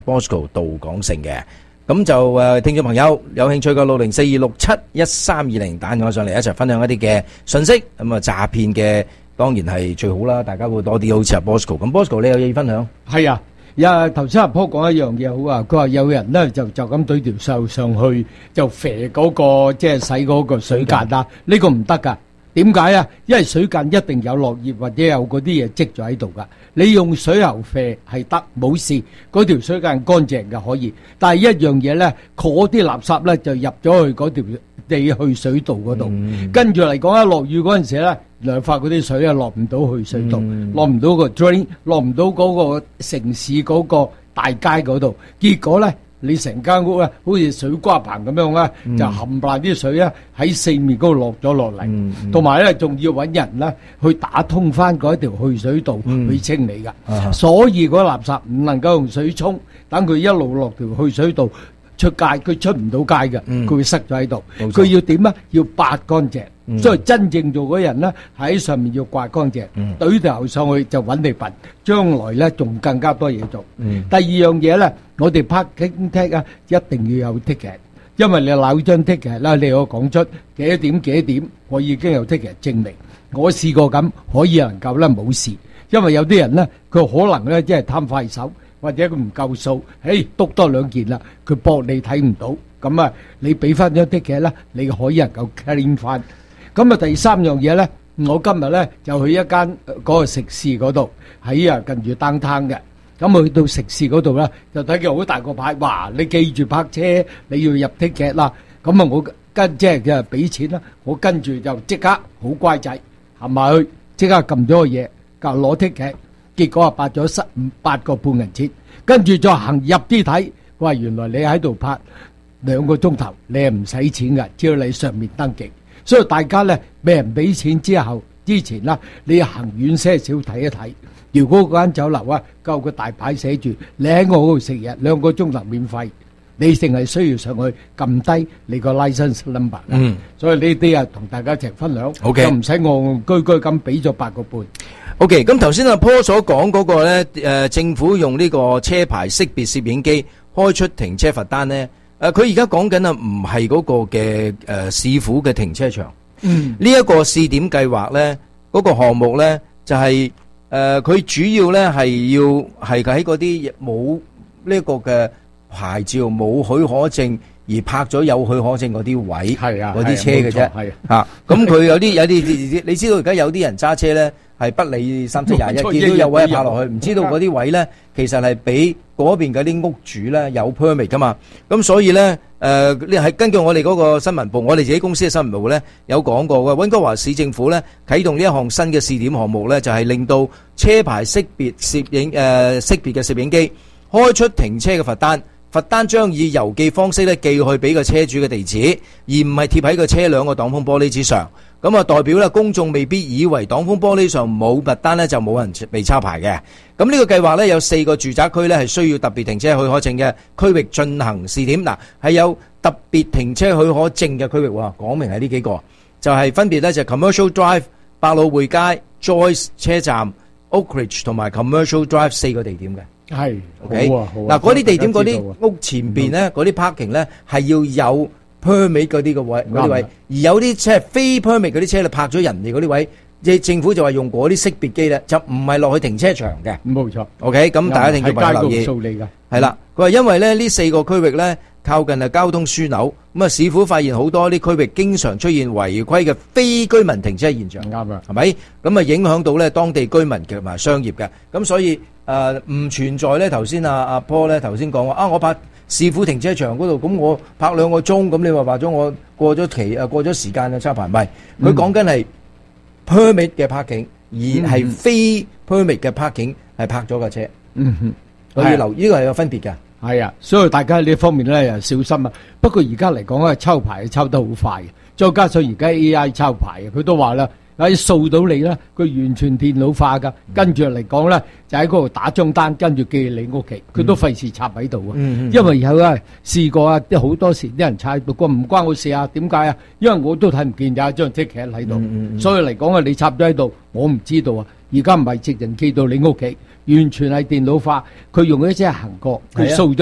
Bosco 杜廣成嘅。咁就聽眾朋友有興趣嘅604267132打電話上嚟一齊分享一啲嘅信息。咁詐騙嘅當然係最好啦，大家會多啲好似阿 Bosco。咁 Bosco 你有嘢分享？ 係啊，頭先阿坡講一樣嘢好啊，佢話有人咧就咁對條數上去就肥嗰個即係洗嗰個水間啦，呢個唔得噶。點解啊？因為水間一定有落葉或者有嗰啲嘢積咗喺度噶。你用水喉肥係得冇事，嗰條水間乾淨嘅可以。但係一樣嘢咧，嗰啲垃圾咧就入咗去嗰條地去水道嗰度。跟住嚟講，一落雨嗰陣時咧，兩塊嗰啲水啊落唔到去水道，落唔到個 drain， 落唔到嗰個城市嗰個大街嗰度。結果咧，你成間屋咧，好似水瓜棚咁樣咧，就冚唪唥啲水咧喺四面嗰度落咗落嚟，同埋咧仲要揾人咧去打通翻嗰條去水道去清理噶。所以嗰垃圾唔能夠用水沖，等佢一路落條去水道出街，佢出唔到街嘅，佢會塞咗喺度。佢要點啊？要刮乾淨。所以真正做嗰人咧喺上面要刮乾淨，懟條喉上去就揾你笨，將來咧仲更加多嘢做。第二樣嘢咧，我哋 parking ticket 啊，一定要有 ticket，因為你攞張 ticket 啦，你要講出幾多點幾多點，我已經有 ticket 證明。我試過咁，可以能夠咧冇事，因為有啲人咧佢可能咧即係貪快手，或者佢唔夠數，篤多兩件啦，佢博你睇唔到，咁啊你俾翻張 ticket 啦，你可以能夠 claim 翻。咁啊，第三樣嘢咧，我今日咧就去一間嗰個食肆嗰度，喺近住downtown嘅。咁去到食肆嗰度咧，就睇見好大個牌，哇！你記住泊車，你要入 ticket啦。咁啊，我跟即係俾錢啦，我跟住就即刻好乖仔行埋去，即刻撳咗個嘢，攞 ticket。結果啊，八咗8個半銀錢，跟住再行入啲睇，哇！原來你喺度泊2個鐘頭，你係唔使錢㗎，只要你上面登記。所以大家咧俾人俾錢之前啦，你要行遠些少睇一睇。如果嗰間酒樓啊夠個大牌寫住你喺我嗰度食嘢2個鐘頭免費，你淨係需要上去撳低你個 license number。所以呢啲啊同大家一齊分享，就唔使戇居居咁俾咗8個半。 OK， 咁頭先阿 Paul 所講嗰個咧，政府用呢個車牌識別攝影機開出停車罰單咧。佢而家講緊啊，唔係嗰個嘅市府嘅停車場。呢一個試點計劃咧，嗰個項目咧就係佢主要咧係要係喺嗰啲冇呢個嘅牌照、冇許可證而泊咗有許可證嗰啲位，嗰啲車嘅啫。咁佢有啲你知道而家有啲人揸車咧係不理3721，見到有位泊落去，唔知道嗰啲位咧其實係俾嗰邊嗰啲屋主咧有 permit 噶嘛。咁所以咧呢係根據我哋嗰個新聞部，我哋自己公司嘅新聞部咧有講過嘅，溫哥華市政府咧啟動呢一項新嘅試點項目咧，就係令到車牌識別嘅攝影機開出停車嘅罰單。罰單將以郵寄方式咧寄去俾個車主嘅地址，而唔係貼喺個車輛個擋風玻璃之上。咁啊，代表咧公眾未必以為擋風玻璃上冇罰單咧就冇人被抄牌嘅。咁呢個計劃咧有4個住宅區咧係需要特別停車許可證嘅區域進行試點。嗱，係有特別停車許可證嘅區域喎，講明係呢幾個，就係分別咧就 Commercial Drive、百老匯街、Joyce 車站、Oakridge 同埋 Commercial Drive 4個地點嘅。 係 ，OK， 好啊。 嗱，嗰啲地點嗰啲屋前邊咧，嗰啲 parking 咧係要有 permit 嗰啲嘅位，嗰啲位，而有啲車係非 permit 嗰啲車咧泊咗人哋嗰啲位，即係政府就話用嗰啲識別機咧，就唔係落去停車場嘅。 冇錯。 OK，咁大家一定要留意。係啦，佢話因為咧呢4個區域咧靠近係交通樞紐，咁啊市府發現好多啲區域經常出現違規嘅非居民停車現象。啱啊，係咪？咁啊影響到咧當地居民同埋商業嘅，咁所以。唔存在咧，頭先阿 Paul 咧頭先講話我泊市府停車場嗰度，咁我泊2個鐘，咁你話咗我過咗期過咗時間嘅抄牌，唔係，佢講緊係 permit 嘅 parking，而係非 permit 嘅 parking 係泊咗架車。我要留呢個係有分別嘅。 係啊，所以大家喺呢方面咧又小心啊。不過而家嚟講咧，抄牌抄得好快嘅，再加上而家 AI 抄牌佢都話啦。掃到你啦，佢完全電腦化噶，跟住嚟講咧，就喺嗰度打張單，跟住寄你屋企，佢都費事插喺度啊。因為有啊試過啊，啲好多時啲人插，不過唔關我事啊。點解啊？因為我都睇唔見有一張 ticket 喺度，所以嚟講啊，你插咗喺度，我唔知道啊。 而家唔係直情寄到你屋企，完全係電腦化，佢用一隻行角，佢掃咗